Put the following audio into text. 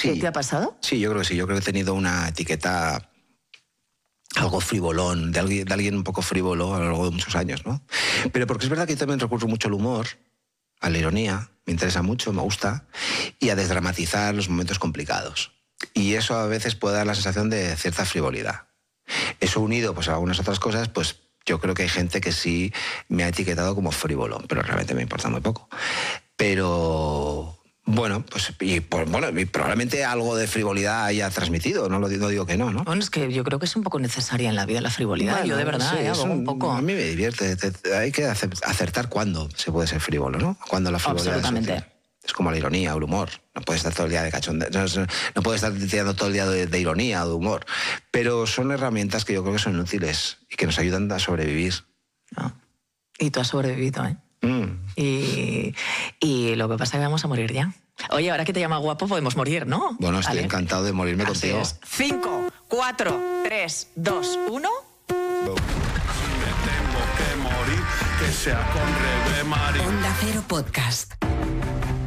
Sí. ¿Te ha pasado? Sí, yo creo que sí. Yo creo que he tenido una etiqueta algo frivolón, de alguien un poco frívolo a lo largo de muchos años, ¿no? Pero porque es verdad que yo también recurro mucho al humor, a la ironía, me interesa mucho, me gusta, y a desdramatizar los momentos complicados. Y eso a veces puede dar la sensación de cierta frivolidad. Eso unido pues, a algunas otras cosas, pues yo creo que hay gente que sí me ha etiquetado como frívolo, pero realmente me importa muy poco. Pero bueno, y probablemente algo de frivolidad haya transmitido, no digo que no, ¿no? Bueno, es que yo creo que es un poco necesaria en la vida la frivolidad. Bueno, yo de verdad, sí, un poco. A mí me divierte. Hay que acertar cuándo se puede ser frívolo, ¿no? Cuando la frivolidad Absolutamente. es como la ironía o el humor. No puedes estar todo el día de cachondeo, no puedes estar tirando todo el día de ironía o de humor. Pero son herramientas que yo creo que son útiles y que nos ayudan a sobrevivir. No. Y tú has sobrevivido, ¿eh? Y lo que pasa es que vamos a morir ya. Oye, ahora que te llama guapo podemos morir, ¿no? Bueno, estoy encantado de morirme Así contigo. Es. 5, 4, 3, 2, 1... Si me tengo que morir, que sea con Rebe Marín. Onda Cero Podcast.